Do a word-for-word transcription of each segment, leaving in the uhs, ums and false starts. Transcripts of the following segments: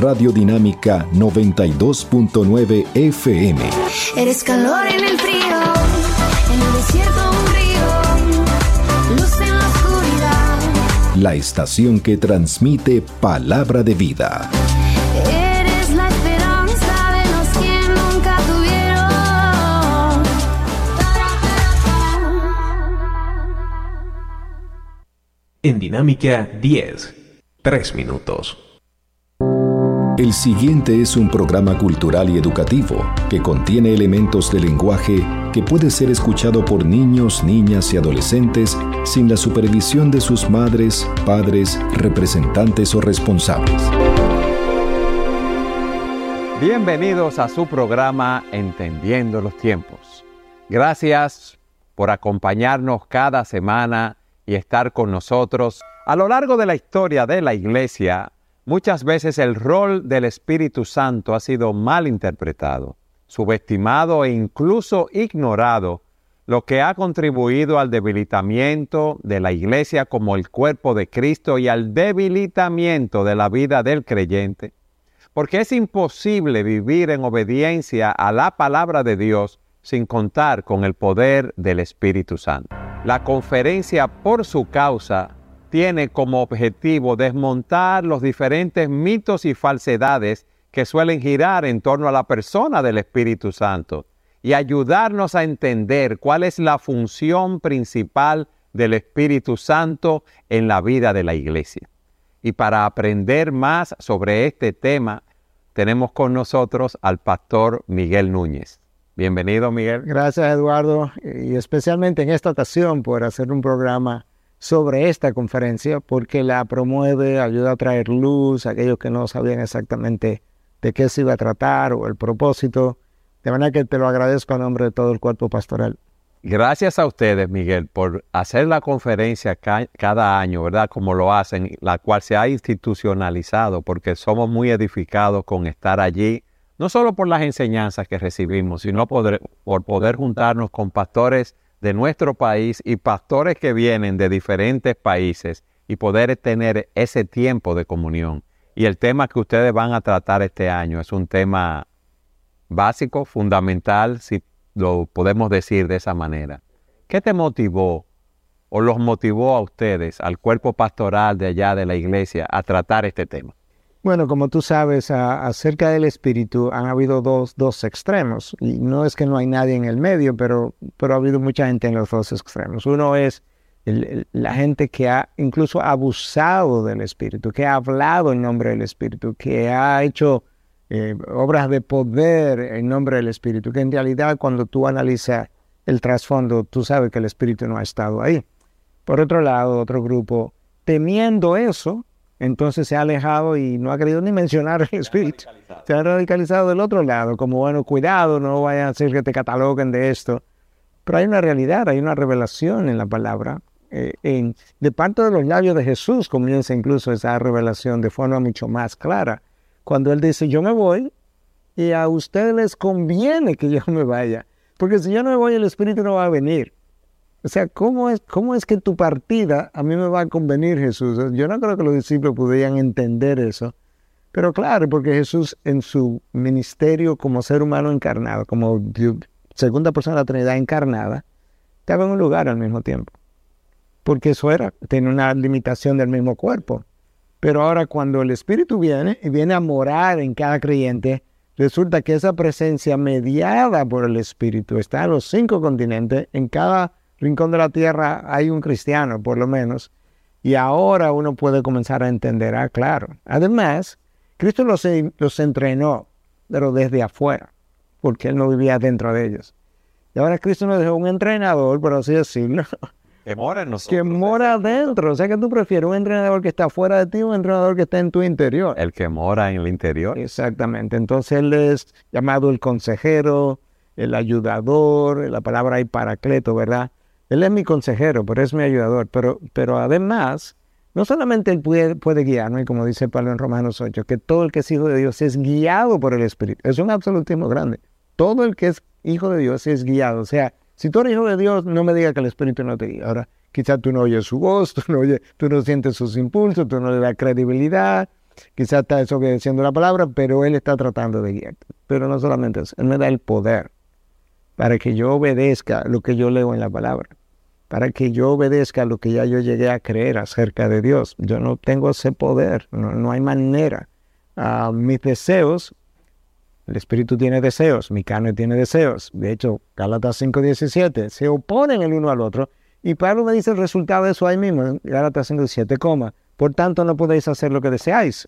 Radio Dinámica noventa y dos punto nueve F M. Eres calor en el frío, en el desierto un río, luz en la oscuridad. La estación que transmite palabra de vida. Eres la esperanza de los que nunca tuvieron. En Dinámica diez, tres minutos. El siguiente es un programa cultural y educativo que contiene elementos de lenguaje que puede ser escuchado por niños, niñas y adolescentes sin la supervisión de sus madres, padres, representantes o responsables. Bienvenidos a su programa Entendiendo los Tiempos. Gracias por acompañarnos cada semana y estar con nosotros. A lo largo de la historia de la Iglesia, muchas veces el rol del Espíritu Santo ha sido mal interpretado, subestimado e incluso ignorado, lo que ha contribuido al debilitamiento de la Iglesia como el cuerpo de Cristo y al debilitamiento de la vida del creyente. Porque es imposible vivir en obediencia a la palabra de Dios sin contar con el poder del Espíritu Santo. La conferencia Por su Causa tiene como objetivo desmontar los diferentes mitos y falsedades que suelen girar en torno a la persona del Espíritu Santo y ayudarnos a entender cuál es la función principal del Espíritu Santo en la vida de la Iglesia. Y para aprender más sobre este tema, tenemos con nosotros al pastor Miguel Núñez. Bienvenido, Miguel. Gracias, Eduardo, y especialmente en esta ocasión por hacer un programa sobre esta conferencia, porque la promueve, ayuda a traer luz a aquellos que no sabían exactamente de qué se iba a tratar o el propósito. De manera que te lo agradezco a nombre de todo el cuerpo pastoral. Gracias a ustedes, Miguel, por hacer la conferencia ca- cada año, ¿verdad? Como lo hacen, la cual se ha institucionalizado, porque somos muy edificados con estar allí, no solo por las enseñanzas que recibimos, sino por, por poder juntarnos con pastores de nuestro país y pastores que vienen de diferentes países y poder tener ese tiempo de comunión. Y el tema que ustedes van a tratar este año es un tema básico, fundamental, si lo podemos decir de esa manera. ¿Qué te motivó o los motivó a ustedes, al cuerpo pastoral de allá de la iglesia, a tratar este tema? Bueno, como tú sabes, a, acerca del Espíritu han habido dos, dos extremos. Y no es que no hay nadie en el medio, pero, pero ha habido mucha gente en los dos extremos. Uno es el, el, la gente que ha incluso abusado del Espíritu, que ha hablado en nombre del Espíritu, que ha hecho eh, obras de poder en nombre del Espíritu, que en realidad cuando tú analizas el trasfondo, tú sabes que el Espíritu no ha estado ahí. Por otro lado, otro grupo, temiendo eso, entonces se ha alejado y no ha querido ni mencionar el Espíritu. Se ha radicalizado del otro lado, como bueno, cuidado, no vayan a hacer que te cataloguen de esto. Pero hay una realidad, hay una revelación en la palabra. Eh, en, de parte de los labios de Jesús comienza incluso esa revelación de forma mucho más clara. Cuando Él dice, yo me voy y a ustedes les conviene que yo me vaya. Porque si yo no me voy, el Espíritu no va a venir. O sea, ¿cómo es, ¿cómo es que tu partida a mí me va a convenir, Jesús? Yo no creo que los discípulos pudieran entender eso. Pero claro, porque Jesús en su ministerio como ser humano encarnado, como Dios, segunda persona de la Trinidad encarnada, estaba en un lugar al mismo tiempo. Porque eso era, tiene una limitación del mismo cuerpo. Pero ahora cuando el Espíritu viene y viene a morar en cada creyente, resulta que esa presencia mediada por el Espíritu está en los cinco continentes, en cada rincón de la tierra hay un cristiano, por lo menos, y ahora uno puede comenzar a entender, ah, claro. Además, Cristo los, los entrenó, pero desde afuera, porque Él no vivía dentro de ellos. Y ahora Cristo nos dejó un entrenador, por así decirlo, que mora en nosotros. Que mora adentro. O sea, que tú prefieres un entrenador que está fuera de ti o un entrenador que está en tu interior. El que mora en el interior. Exactamente. Entonces Él es llamado el consejero, el ayudador, la palabra hay paracleto, ¿verdad? Él es mi consejero, pero es mi ayudador. Pero, pero además, no solamente Él puede, puede guiarme, como dice Pablo en Romanos ocho, que todo el que es hijo de Dios es guiado por el Espíritu. Es un absolutismo grande. Todo el que es hijo de Dios es guiado. O sea, si tú eres hijo de Dios, no me digas que el Espíritu no te guía. Ahora, quizás tú no oyes su voz, tú no, oyes, tú no sientes sus impulsos, tú no le das credibilidad. quizás está desobedeciendo la palabra, pero Él está tratando de guiarte. Pero no solamente eso, Él me da el poder para que yo obedezca lo que yo leo en la palabra, para que yo obedezca lo que ya yo llegué a creer acerca de Dios. Yo no tengo ese poder, no, no hay manera. Uh, mis deseos, el espíritu tiene deseos, mi carne tiene deseos. De hecho, Gálatas cinco diecisiete, se oponen el uno al otro. Y Pablo me dice el resultado de eso ahí mismo, en Gálatas cinco diecisiete, coma, por tanto no podéis hacer lo que deseáis.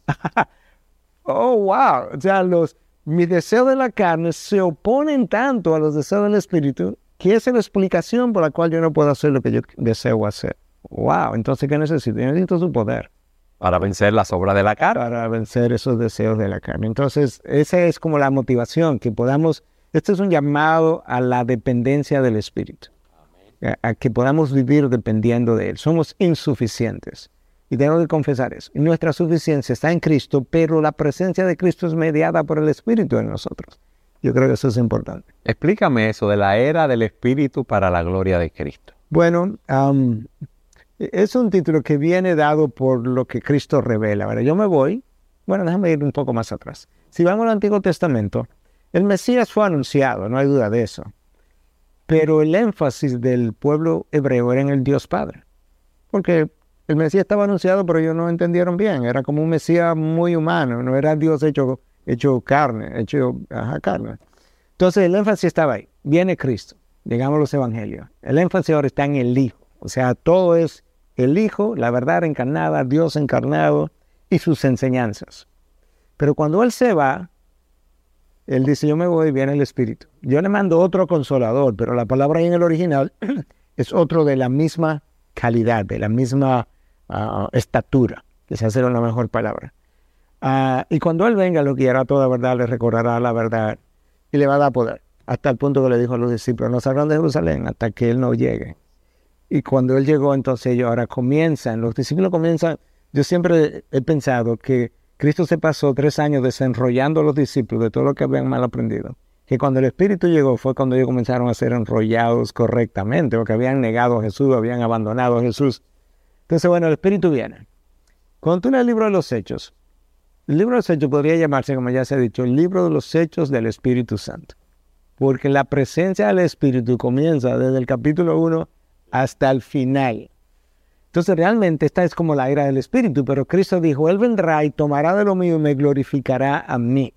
Oh, wow. O sea, los, mis deseos de la carne se oponen tanto a los deseos del espíritu, que esa es la explicación por la cual yo no puedo hacer lo que yo deseo hacer. Wow. Entonces, ¿qué necesito? Yo necesito su poder. Para vencer las obras de la carne. Para vencer esos deseos de la carne. Entonces, esa es como la motivación, que podamos, este es un llamado a la dependencia del Espíritu, a, a que podamos vivir dependiendo de Él. Somos insuficientes y tengo que confesar eso. Y nuestra suficiencia está en Cristo, pero la presencia de Cristo es mediada por el Espíritu en nosotros. Yo creo que eso es importante. Explícame eso de la era del Espíritu para la gloria de Cristo. Bueno, um, es un título que viene dado por lo que Cristo revela. Ahora, yo me voy, bueno, déjame ir un poco más atrás. Si vamos al Antiguo Testamento, el Mesías fue anunciado, no hay duda de eso. Pero el énfasis del pueblo hebreo era en el Dios Padre. Porque el Mesías estaba anunciado, pero ellos no entendieron bien. Era como un Mesías muy humano, no era Dios hecho, hecho carne, hecho ajá, carne. Entonces el énfasis estaba ahí. Viene Cristo, digamos los evangelios. El énfasis ahora está en el Hijo. O sea, todo es el Hijo, la verdad encarnada, Dios encarnado y sus enseñanzas. Pero cuando Él se va, Él dice, yo me voy y viene el Espíritu. Yo le mando otro consolador, pero la palabra ahí en el original es otro de la misma calidad, de la misma uh, estatura. Esa será la mejor palabra. Uh, y cuando Él venga, lo guiará toda verdad, le recordará la verdad y le va a dar poder. Hasta el punto que le dijo a los discípulos, no salgan de Jerusalén hasta que Él no llegue. Y cuando Él llegó, entonces ellos ahora comienzan, los discípulos comienzan, yo siempre he pensado que Cristo se pasó tres años desenrollando a los discípulos de todo lo que habían mal aprendido. Que cuando el Espíritu llegó fue cuando ellos comenzaron a ser enrollados correctamente, porque habían negado a Jesús, habían abandonado a Jesús. Entonces, bueno, el Espíritu viene. Cuando tú lees el libro de los Hechos, el libro de los Hechos podría llamarse, como ya se ha dicho, el libro de los Hechos del Espíritu Santo. Porque la presencia del Espíritu comienza desde el capítulo uno hasta el final. Entonces realmente esta es como la era del Espíritu, pero Cristo dijo, Él vendrá y tomará de lo mío y me glorificará a mí.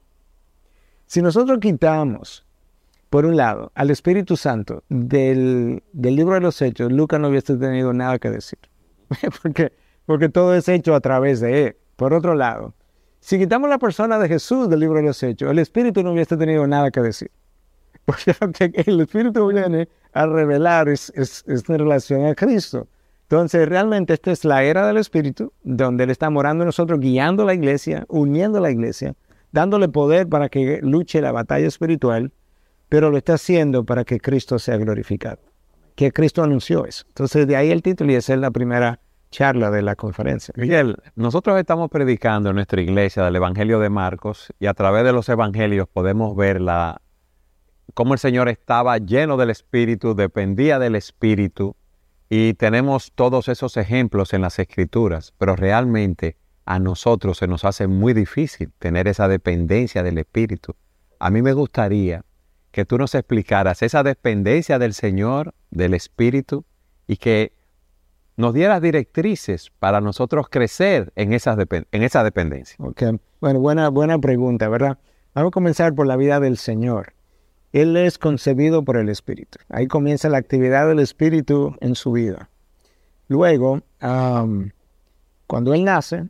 Si nosotros quitamos, por un lado, al Espíritu Santo del, del libro de los Hechos, Lucas no hubiese tenido nada que decir, porque, porque todo es hecho a través de Él. Por otro lado, si quitamos la persona de Jesús del libro de los Hechos, el Espíritu no hubiese tenido nada que decir. Porque el Espíritu viene a revelar es, es, es en relación a Cristo. Entonces, realmente esta es la era del Espíritu, donde Él está morando en nosotros, guiando la iglesia, uniendo la iglesia, dándole poder para que luche la batalla espiritual, pero lo está haciendo para que Cristo sea glorificado. Que Cristo anunció eso. Entonces, de ahí el título y esa es la primera charla de la conferencia. Miguel, nosotros estamos predicando en nuestra iglesia del Evangelio de Marcos y a través de los evangelios podemos ver la cómo el Señor estaba lleno del Espíritu, dependía del Espíritu, y tenemos todos esos ejemplos en las Escrituras, pero realmente a nosotros se nos hace muy difícil tener esa dependencia del Espíritu. A mí me gustaría que tú nos explicaras esa dependencia del Señor, del Espíritu, y que nos dieras directrices para nosotros crecer en, esas depend- en esa dependencia. Okay. Bueno, buena, buena pregunta, ¿verdad? Vamos a comenzar por la vida del Señor. Él es concebido por el Espíritu. Ahí comienza la actividad del Espíritu en su vida. Luego, um, cuando Él nace,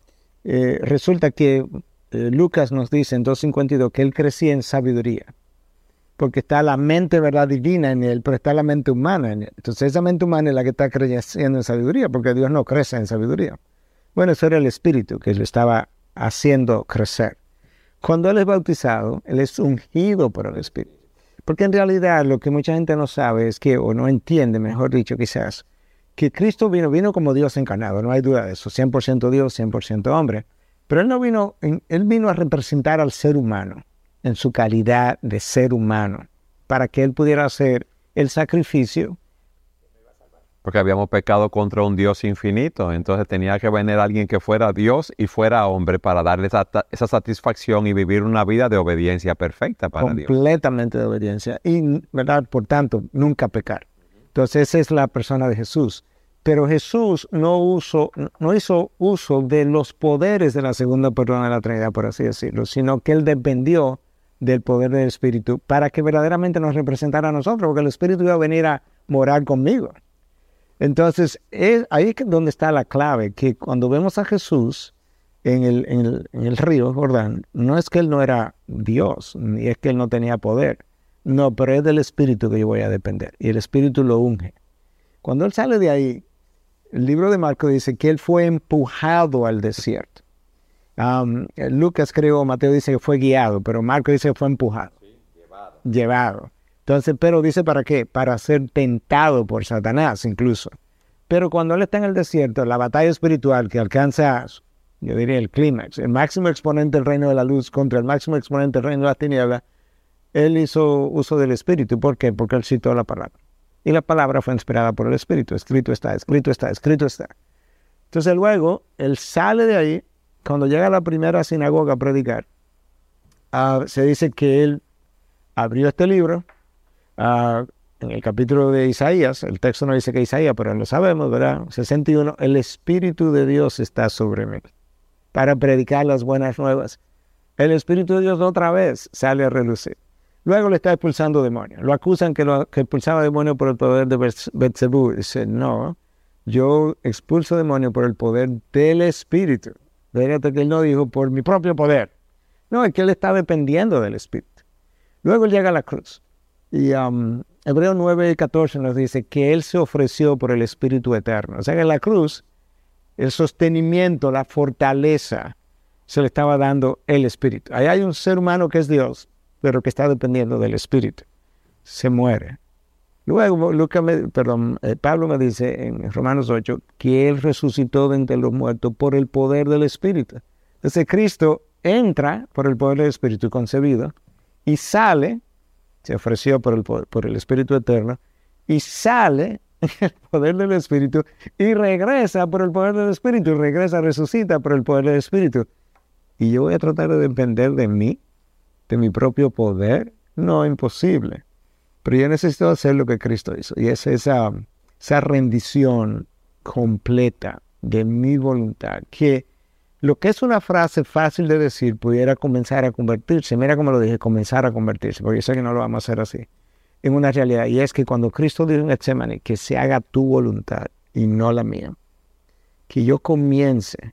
eh, resulta que eh, Lucas nos dice en dos cincuenta y dos que Él crecía en sabiduría. Porque está la mente, ¿verdad?, divina en Él, pero está la mente humana en Él. Entonces esa mente humana es la que está creciendo en sabiduría, porque Dios no crece en sabiduría. Bueno, eso era el Espíritu que lo estaba haciendo crecer. Cuando Él es bautizado, Él es ungido por el Espíritu. Porque en realidad lo que mucha gente no sabe es que, o no entiende, mejor dicho quizás, que Cristo vino, vino como Dios encarnado, no hay duda de eso, cien por ciento Dios, cien por ciento hombre. Pero Él no vino, Él vino a representar al ser humano en su calidad de ser humano, para que Él pudiera hacer el sacrificio Porque habíamos pecado contra un Dios infinito. Entonces tenía que venir alguien que fuera Dios y fuera hombre para darle esa, esa satisfacción y vivir una vida de obediencia perfecta para Dios. Completamente de obediencia. Y, ¿verdad? Por tanto, nunca pecar. Entonces esa es la persona de Jesús. Pero Jesús no, uso, no hizo uso de los poderes de la segunda persona de la Trinidad, por así decirlo, sino que Él dependió del poder del Espíritu para que verdaderamente nos representara a nosotros, porque el Espíritu iba a venir a morar conmigo. Entonces, es ahí es donde está la clave, que cuando vemos a Jesús en el, en el, en el río Jordán, no es que Él no era Dios, ni es que Él no tenía poder, no, pero es del Espíritu que yo voy a depender, y el Espíritu lo unge. Cuando Él sale de ahí, el libro de Marcos dice que Él fue empujado al desierto. Um, Lucas, creo, Mateo dice que fue guiado, pero Marcos dice que fue empujado. Sí, llevado. Llevado. Entonces, pero dice ¿para qué? Para ser tentado por Satanás incluso. Pero cuando Él está en el desierto, la batalla espiritual que alcanza, yo diría el clímax, el máximo exponente del reino de la luz contra el máximo exponente del reino de las tinieblas, Él hizo uso del Espíritu. ¿Por qué? Porque Él citó la palabra. Y la palabra fue inspirada por el Espíritu. Escrito está, escrito está, escrito está. Entonces luego, Él sale de ahí. Cuando llega a la primera sinagoga a predicar, uh, se dice que Él abrió este libro. Uh, en el capítulo de Isaías, el texto no dice que Isaías, pero lo sabemos, ¿verdad? sesenta y uno, el Espíritu de Dios está sobre mí para predicar las buenas nuevas. El Espíritu de Dios otra vez sale a relucir. Luego le está expulsando demonios. Lo acusan que, lo, que expulsaba demonios por el poder de Beelzebú. Dice, no, yo expulso demonios por el poder del Espíritu. Fíjate que Él no dijo por mi propio poder. No, es que Él está dependiendo del Espíritu. Luego Él llega a la cruz. Y um, Hebreos nueve catorce nos dice que Él se ofreció por el Espíritu Eterno. O sea que en la cruz, el sostenimiento, la fortaleza, se le estaba dando el Espíritu. Ahí hay un ser humano que es Dios, pero que está dependiendo del Espíritu. Se muere. Luego Lucas me, perdón, eh, Pablo me dice en Romanos ocho que Él resucitó de entre los muertos por el poder del Espíritu. Entonces Cristo entra por el poder del Espíritu concebido y sale, se ofreció por el, por el Espíritu Eterno, y sale el poder del Espíritu y regresa por el poder del Espíritu, y regresa, resucita por el poder del Espíritu. ¿Y yo voy a tratar de depender de mí, de mi propio poder? No, imposible. Pero yo necesito hacer lo que Cristo hizo, y es esa, esa rendición completa de mi voluntad, que lo que es una frase fácil de decir pudiera comenzar a convertirse, mira cómo lo dije, comenzar a convertirse, porque yo sé que no lo vamos a hacer así, en una realidad. Y es que cuando Cristo dijo en Getsemaní que se haga tu voluntad y no la mía, que yo comience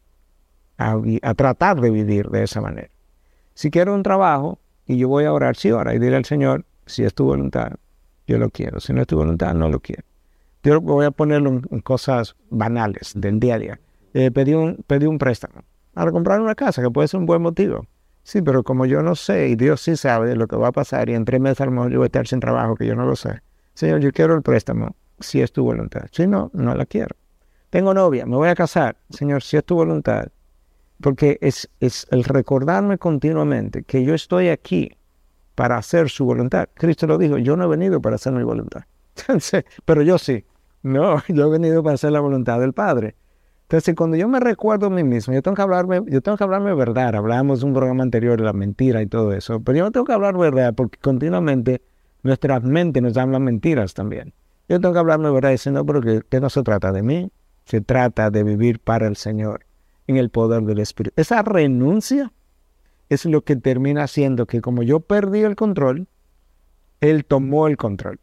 a, a tratar de vivir de esa manera. Si quiero un trabajo y yo voy a orar, sí, ora y diré al Señor, si es tu voluntad, yo lo quiero. Si no es tu voluntad, no lo quiero. Yo voy a ponerlo en, en cosas banales del día a día. Eh, pedí, un, pedí un préstamo para comprar una casa, que puede ser un buen motivo. Sí, pero como yo no sé, y Dios sí sabe lo que va a pasar, y en tres meses a lo mejor yo voy a estar sin trabajo, que yo no lo sé. Señor, yo quiero el préstamo, si es tu voluntad. Si no, no la quiero. Tengo novia, me voy a casar. Señor, si es tu voluntad. Porque es, es el recordarme continuamente que yo estoy aquí para hacer su voluntad. Cristo lo dijo, yo no he venido para hacer mi voluntad. Entonces, pero yo sí. No, yo he venido para hacer la voluntad del Padre. Entonces, cuando yo me recuerdo a mí mismo, yo tengo que hablarme, yo tengo que hablarme verdad. Hablamos en un programa anterior de la mentira y todo eso. Pero yo no tengo que hablar verdad porque continuamente nuestras mentes nos hablan mentiras también. Yo tengo que hablarme verdad y decir, no, pero que, que no se trata de mí. Se trata de vivir para el Señor en el poder del Espíritu. Esa renuncia es lo que termina haciendo que como yo perdí el control, Él tomó el control.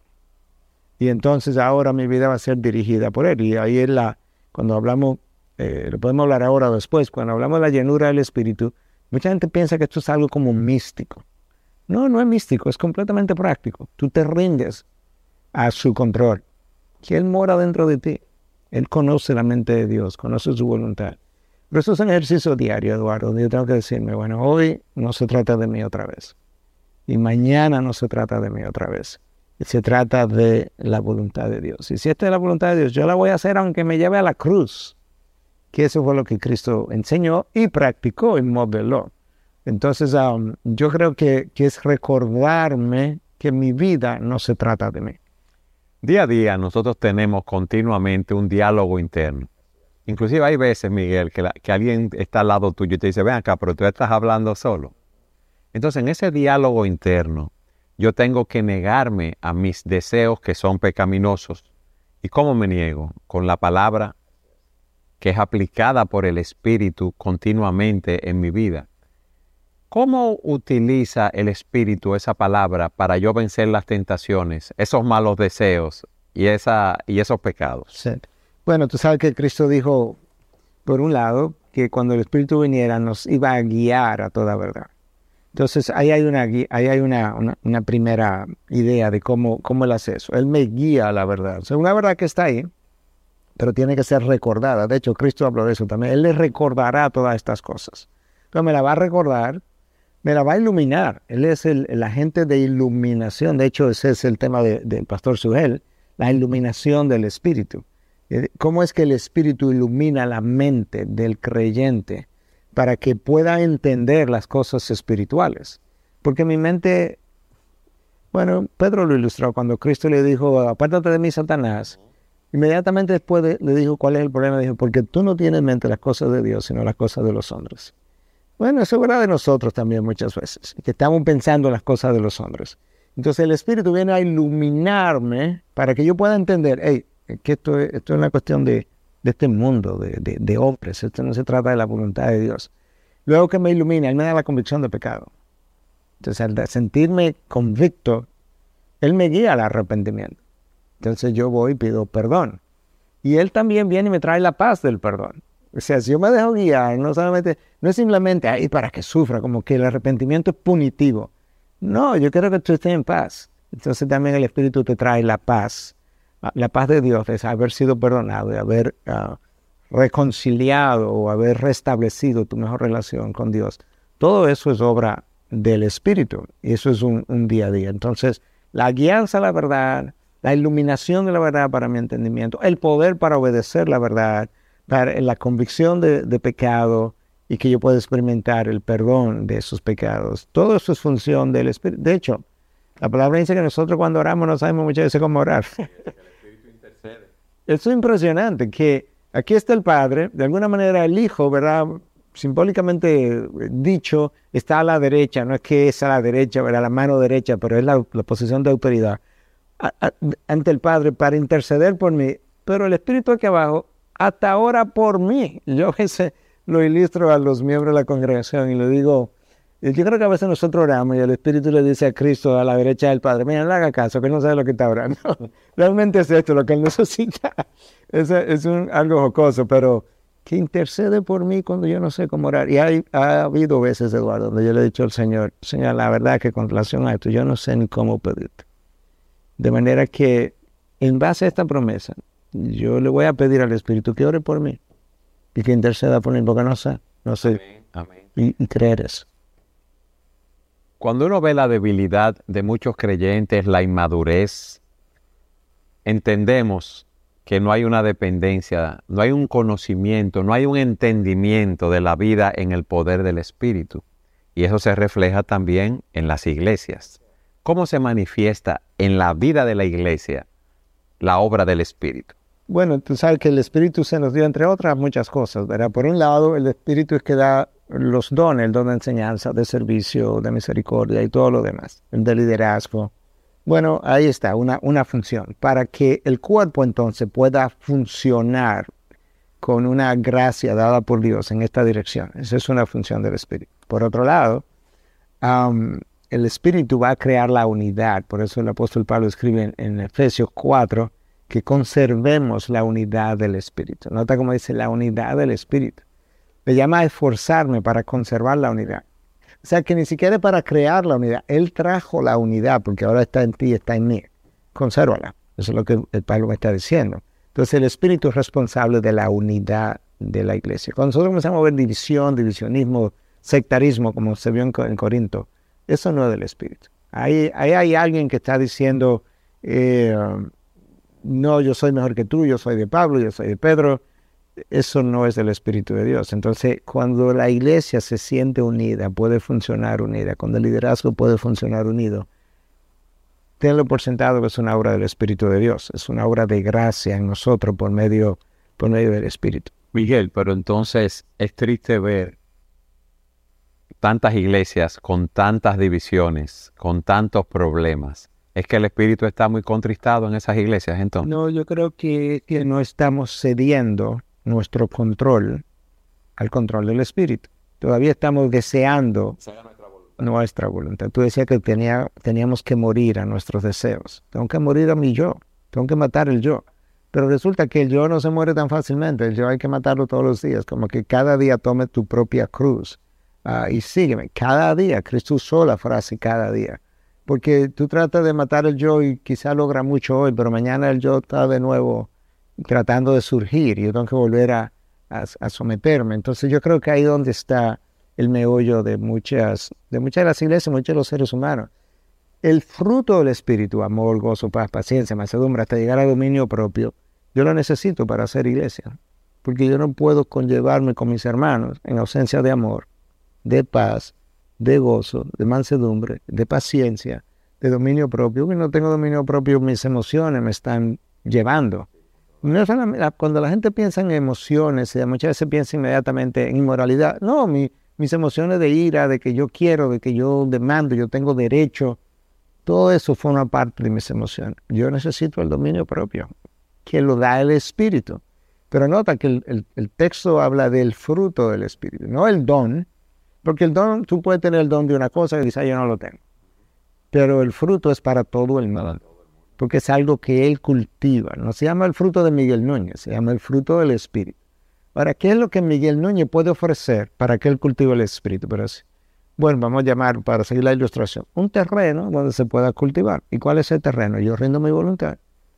Y entonces ahora mi vida va a ser dirigida por Él. Y ahí es la, cuando hablamos, eh, lo podemos hablar ahora o después, cuando hablamos de la llenura del Espíritu, mucha gente piensa que esto es algo como místico. No, no es místico, es completamente práctico. Tú te rindes a su control. Que Él mora dentro de ti. Él conoce la mente de Dios, conoce su voluntad. Pero eso es un ejercicio diario, Eduardo, donde yo tengo que decirme, bueno, hoy no se trata de mí otra vez. Y mañana no se trata de mí otra vez. Se trata de la voluntad de Dios. Y si esta es la voluntad de Dios, yo la voy a hacer aunque me lleve a la cruz. Que eso fue lo que Cristo enseñó y practicó y modeló. Entonces, um, yo creo que, que es recordarme que mi vida no se trata de mí. Día a día nosotros tenemos continuamente un diálogo interno. Inclusive hay veces, Miguel, que, la, que alguien está al lado tuyo y te dice, ven acá, pero tú estás hablando solo. Entonces, en ese diálogo interno, yo tengo que negarme a mis deseos que son pecaminosos. ¿Y cómo me niego? Con la palabra que es aplicada por el Espíritu continuamente en mi vida. ¿Cómo utiliza el Espíritu esa palabra para yo vencer las tentaciones, esos malos deseos y, esa, y esos pecados? Sí. Bueno, tú sabes que Cristo dijo, por un lado, que cuando el Espíritu viniera nos iba a guiar a toda verdad. Entonces, ahí hay una, ahí hay una, una, una primera idea de cómo, cómo Él hace eso. Él me guía a la verdad. O sea, una verdad que está ahí, pero tiene que ser recordada. De hecho, Cristo habló de eso también. Él le recordará todas estas cosas. Pero me la va a recordar, me la va a iluminar. Él es el, el agente de iluminación. De hecho, ese es el tema de, del pastor Sugel, la iluminación del Espíritu. ¿Cómo es que el Espíritu ilumina la mente del creyente para que pueda entender las cosas espirituales? Porque mi mente, bueno, Pedro lo ilustró cuando Cristo le dijo, apártate de mí, Satanás. Inmediatamente después de, le dijo, ¿cuál es el problema? Dijo, porque tú no tienes en mente las cosas de Dios, sino las cosas de los hombres. Bueno, eso es verdad de nosotros también muchas veces, que estamos pensando en las cosas de los hombres. Entonces el Espíritu viene a iluminarme para que yo pueda entender, hey, que esto es, esto es una cuestión de, de este mundo, de, de, de hombres. Esto no se trata de la voluntad de Dios. Luego que me ilumina, Él me da la convicción de pecado. Entonces, al sentirme convicto, Él me guía al arrepentimiento. Entonces, yo voy y pido perdón. Y Él también viene y me trae la paz del perdón. O sea, si yo me dejo guiar, no solamente, no es simplemente ahí para que sufra, como que el arrepentimiento es punitivo. No, yo quiero que tú estés en paz. Entonces, también el Espíritu te trae la paz. La paz de Dios es haber sido perdonado y haber uh, reconciliado o haber restablecido tu mejor relación con Dios. Todo eso es obra del Espíritu y eso es un, un día a día. Entonces, la guianza a la verdad, la iluminación de la verdad para mi entendimiento, el poder para obedecer la verdad, para la convicción de, de pecado y que yo pueda experimentar el perdón de esos pecados. Todo eso es función del Espíritu. De hecho, la palabra dice que nosotros cuando oramos no sabemos muchas veces cómo orar. Eso es impresionante, que aquí está el Padre, de alguna manera el Hijo, ¿verdad? Simbólicamente dicho, está a la derecha, no es que es a la derecha, ¿verdad? La mano derecha, pero es la, la posición de autoridad a, a, ante el Padre para interceder por mí. Pero el Espíritu aquí abajo, hasta ahora por mí. Yo ese lo ilustro a los miembros de la congregación y le digo, yo creo que a veces nosotros oramos y el Espíritu le dice a Cristo a la derecha del Padre, mira, no haga caso, que él no sabe lo que está orando. Realmente es esto lo que él necesita. Es, es un, algo jocoso, pero que intercede por mí cuando yo no sé cómo orar. Y hay, ha habido veces, Eduardo, donde yo le he dicho al Señor, Señor, la verdad que con relación a esto, yo no sé ni cómo pedirte. De manera que, en base a esta promesa, yo le voy a pedir al Espíritu que ore por mí y que interceda por mí, porque no sé, no sé. Amén. Amén. Y, y creer eso. Cuando uno ve la debilidad de muchos creyentes, la inmadurez, entendemos que no hay una dependencia, no hay un conocimiento, no hay un entendimiento de la vida en el poder del Espíritu. Y eso se refleja también en las iglesias. ¿Cómo se manifiesta en la vida de la iglesia la obra del Espíritu? Bueno, tú sabes que el Espíritu se nos dio, entre otras muchas cosas, ¿verdad? Por un lado, el Espíritu es que da los dones, el don de enseñanza, de servicio, de misericordia y todo lo demás, el de liderazgo. Bueno, ahí está, una, una función, para que el cuerpo entonces pueda funcionar con una gracia dada por Dios en esta dirección. Esa es una función del Espíritu. Por otro lado, um, el Espíritu va a crear la unidad. Por eso el apóstol Pablo escribe en, en Efesios cuatro que conservemos la unidad del Espíritu. Nota cómo dice la unidad del Espíritu. Me llama a esforzarme para conservar la unidad. O sea que ni siquiera para crear la unidad. Él trajo la unidad porque ahora está en ti, está en mí. Consérvala. Eso es lo que el Pablo me está diciendo. Entonces el Espíritu es responsable de la unidad de la iglesia. Cuando nosotros comenzamos a ver división, divisionismo, sectarismo, como se vio en, en Corinto, eso no es del Espíritu. Ahí, ahí hay alguien que está diciendo, eh, no, yo soy mejor que tú, yo soy de Pablo, yo soy de Pedro. Eso no es del Espíritu de Dios. Entonces, cuando la iglesia se siente unida, puede funcionar unida. Cuando el liderazgo puede funcionar unido, tenlo por sentado que es una obra del Espíritu de Dios, es una obra de gracia en nosotros por medio, por medio del Espíritu. Miguel, pero entonces es triste ver tantas iglesias con tantas divisiones, con tantos problemas. ¿Es que el Espíritu está muy contristado en esas iglesias entonces? No, yo creo que, que no estamos cediendo nuestro control al control del Espíritu. Todavía estamos deseando nuestra voluntad. Tú decías que tenía, teníamos que morir a nuestros deseos. Tengo que morir a mi yo. Tengo que matar el yo. Pero resulta que el yo no se muere tan fácilmente. El yo hay que matarlo todos los días. Como que cada día tome tu propia cruz. Uh, y sígueme. Cada día. Cristo usó la frase cada día. Porque tú tratas de matar el yo y quizá logra mucho hoy, pero mañana el yo está de nuevo tratando de surgir y yo tengo que volver a, a, a someterme. Entonces yo creo que ahí es donde está el meollo de muchas, de muchas de las iglesias, muchos de los seres humanos. El fruto del Espíritu, amor, gozo, paz, paciencia, mansedumbre, hasta llegar al dominio propio, yo lo necesito para hacer iglesia. Porque yo no puedo conllevarme con mis hermanos en ausencia de amor, de paz, de gozo, de mansedumbre, de paciencia, de dominio propio. Porque no tengo dominio propio, mis emociones me están llevando. No solamente, cuando la gente piensa en emociones, muchas veces piensa inmediatamente en inmoralidad. No, mi, mis emociones de ira, de que yo quiero, de que yo demando, yo tengo derecho, todo eso forma parte de mis emociones. Yo necesito el dominio propio, que lo da el Espíritu. Pero nota que el, el, el texto habla del fruto del Espíritu, no el don, porque el don, tú puedes tener el don de una cosa y dices, yo no lo tengo. Pero el fruto es para todo el mundo, porque es algo que Él cultiva. No se llama el fruto de Miguel Núñez, se llama el fruto del Espíritu. Ahora, ¿qué es lo que Miguel Núñez puede ofrecer para que Él cultive el Espíritu? Pero sí. Bueno, vamos a llamar, para seguir la ilustración, un terreno donde se pueda cultivar. ¿Y cuál es el terreno? Yo rindo mi voluntad.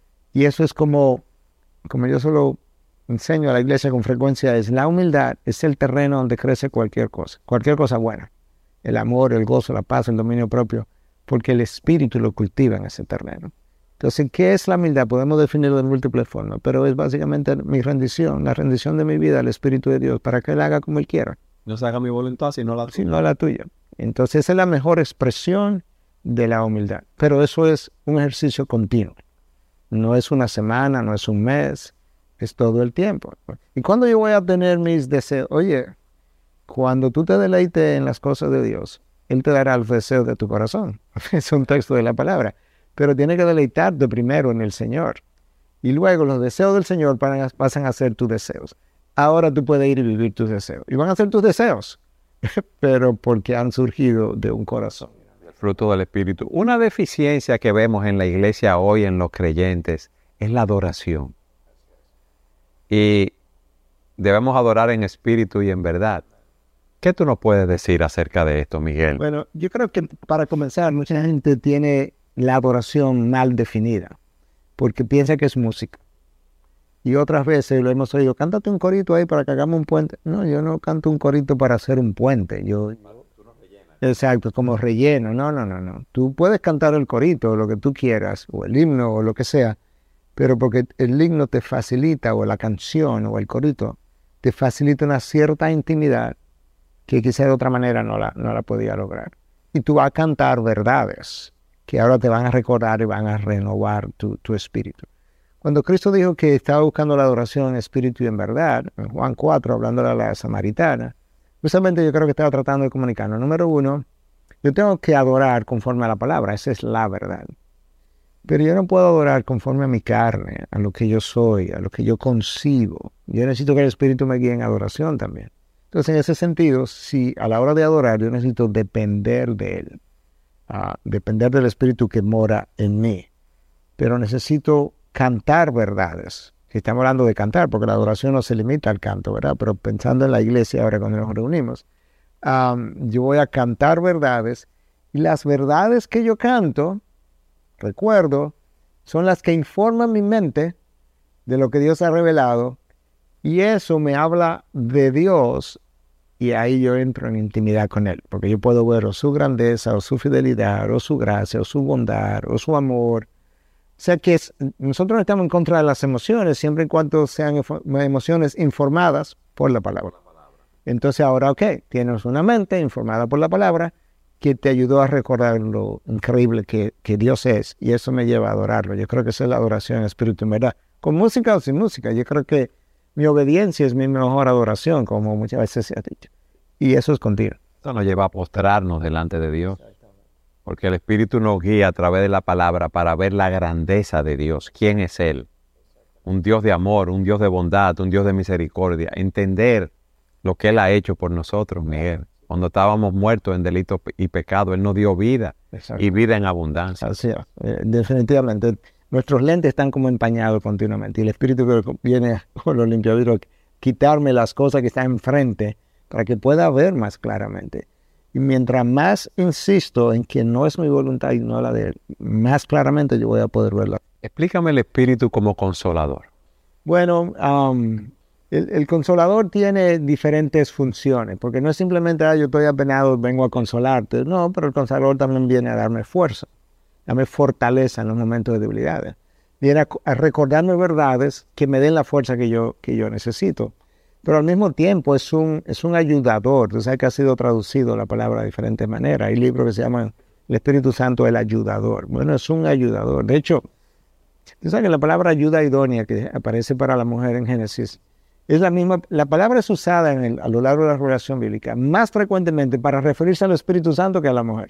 Y eso es como, como yo solo enseño a la iglesia con frecuencia, es la humildad, es el terreno donde crece cualquier cosa, cualquier cosa buena. El amor, el gozo, la paz, el dominio propio, porque el Espíritu lo cultiva en ese terreno. Entonces, ¿qué es la humildad? Podemos definirlo de múltiples formas, pero es básicamente mi rendición, la rendición de mi vida al Espíritu de Dios, para que Él haga como Él quiera. No se haga mi voluntad, sino la tuya. Sino la tuya. Entonces, esa es la mejor expresión de la humildad. Pero eso es un ejercicio continuo. No es una semana, no es un mes, es todo el tiempo. ¿Y cuándo yo voy a tener mis deseos? Oye, cuando tú te deleites en las cosas de Dios, Él te dará los deseos de tu corazón. Es un texto de la palabra. Pero tienes que deleitarte primero en el Señor. Y luego los deseos del Señor pasan a ser tus deseos. Ahora tú puedes ir y vivir tus deseos. Y van a ser tus deseos, pero porque han surgido de un corazón. El fruto del Espíritu. Una deficiencia que vemos en la iglesia hoy, en los creyentes, es la adoración. Y debemos adorar en espíritu y en verdad. ¿Qué tú nos puedes decir acerca de esto, Miguel? Bueno, yo creo que para comenzar, mucha gente tiene la adoración mal definida, porque piensa que es música. Y otras veces lo hemos oído, cántate un corito ahí para que hagamos un puente. No, yo no canto un corito para hacer un puente. Yo, exacto, como relleno. No, no, no, no. Tú puedes cantar el corito, lo que tú quieras, o el himno, o lo que sea, pero porque el himno te facilita, o la canción, o el corito, te facilita una cierta intimidad que quizá de otra manera no la, no la podía lograr. Y tú vas a cantar verdades que ahora te van a recordar y van a renovar tu, tu espíritu. Cuando Cristo dijo que estaba buscando la adoración en espíritu y en verdad, en Juan cuatro, hablándole a la samaritana, justamente yo creo que estaba tratando de comunicarnos. Número uno, yo tengo que adorar conforme a la palabra, esa es la verdad. Pero yo no puedo adorar conforme a mi carne, a lo que yo soy, a lo que yo concibo. Yo necesito que el Espíritu me guíe en adoración también. Entonces, en ese sentido, si a la hora de adorar yo necesito depender de Él, uh, depender del Espíritu que mora en mí, pero necesito cantar verdades. Si estamos hablando de cantar, porque la adoración no se limita al canto, ¿verdad? Pero pensando en la iglesia ahora cuando nos reunimos, um, yo voy a cantar verdades, y las verdades que yo canto, recuerdo, son las que informan mi mente de lo que Dios ha revelado, y eso me habla de Dios, y ahí yo entro en intimidad con Él, porque yo puedo ver o su grandeza, o su fidelidad, o su gracia, o su bondad, o su amor. O sea que es, nosotros no estamos en contra de las emociones, siempre y cuando sean emociones informadas por la palabra. Entonces ahora, ok, tienes una mente informada por la palabra, que te ayudó a recordar lo increíble que, que Dios es, y eso me lleva a adorarlo. Yo creo que esa es la adoración en espíritu en verdad. Con música o sin música, yo creo que mi obediencia es mi mejor adoración, como muchas veces se ha dicho. Y eso es continuo. Esto nos lleva a postrarnos delante de Dios. Porque el Espíritu nos guía a través de la palabra para ver la grandeza de Dios. ¿Quién es Él? Un Dios de amor, un Dios de bondad, un Dios de misericordia. Entender lo que Él ha hecho por nosotros, Miguel. Cuando estábamos muertos en delitos y pecado, Él nos dio vida. Exacto. Y vida en abundancia. Así es. Eh, definitivamente. Nuestros lentes están como empañados continuamente. Y el Espíritu que viene con los limpiavidrios, quitarme las cosas que están enfrente para que pueda ver más claramente. Y mientras más insisto en que no es mi voluntad y no la de Él, más claramente yo voy a poder verla. Explícame el Espíritu como consolador. Bueno, um, el, el consolador tiene diferentes funciones, porque no es simplemente, ah, yo estoy apenado, vengo a consolarte. No, pero el consolador también viene a darme fuerza, darme fortaleza en los momentos de debilidades. Viene a, a recordarme verdades que me den la fuerza que yo, que yo necesito. Pero al mismo tiempo es un, es un ayudador. Tú sabes que ha sido traducido la palabra de diferentes maneras. Hay libros que se llaman el Espíritu Santo el ayudador. Bueno, es un ayudador. De hecho, tú sabes que la palabra ayuda idónea que aparece para la mujer en Génesis, es la misma, la palabra es usada en el, a lo largo de la revelación bíblica más frecuentemente para referirse al Espíritu Santo que a la mujer.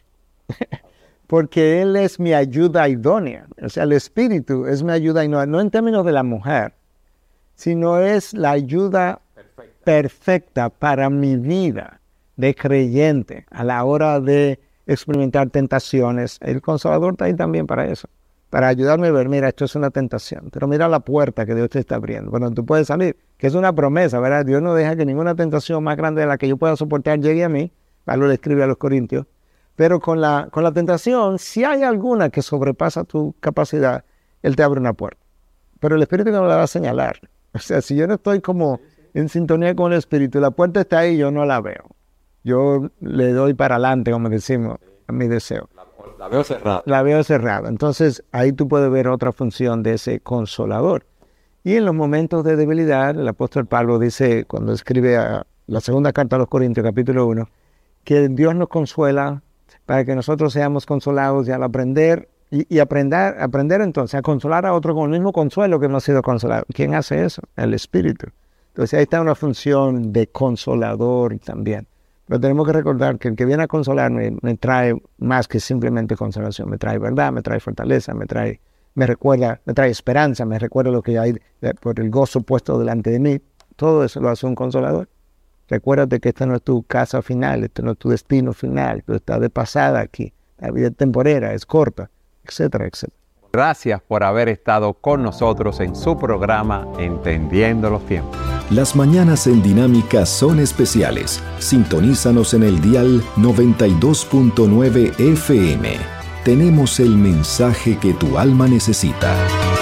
Porque Él es mi ayuda idónea. O sea, el Espíritu es mi ayuda idónea, no en términos de la mujer, sino es la ayuda perfecta para mi vida de creyente a la hora de experimentar tentaciones. El Consolador está ahí también para eso, para ayudarme a ver, mira, esto es una tentación, pero mira la puerta que Dios te está abriendo. Bueno, tú puedes salir, que es una promesa, ¿verdad? Dios no deja que ninguna tentación más grande de la que yo pueda soportar llegue a mí. Pablo le escribe a los Corintios. Pero con la, con la tentación, si hay alguna que sobrepasa tu capacidad, Él te abre una puerta. Pero el Espíritu no la va a señalar. O sea, si yo no estoy como en sintonía con el Espíritu, la puerta está ahí y yo no la veo. Yo le doy para adelante, como decimos, a mi deseo. La, la veo cerrada. La veo cerrada. Entonces, ahí tú puedes ver otra función de ese consolador. Y en los momentos de debilidad, el apóstol Pablo dice, cuando escribe a la segunda carta a los Corintios, capítulo uno, que Dios nos consuela para que nosotros seamos consolados y al aprender, y, y aprender, aprender entonces a consolar a otro con el mismo consuelo que hemos sido consolados. ¿Quién hace eso? El Espíritu. Entonces ahí está una función de consolador también. Pero tenemos que recordar que el que viene a consolarme me trae más que simplemente consolación. Me trae verdad, me trae fortaleza, me trae, me recuerda, me trae esperanza, me recuerda lo que hay por el gozo puesto delante de mí. Todo eso lo hace un consolador. Recuérdate que esta no es tu casa final, este no es tu destino final, tú estás de pasada aquí. La vida es temporera, es corta, etcétera, etcétera. Gracias por haber estado con nosotros en su programa Entendiendo los Tiempos. Las mañanas en Dinámica son especiales. Sintonízanos en el dial noventa y dos punto nueve F M. Tenemos el mensaje que tu alma necesita.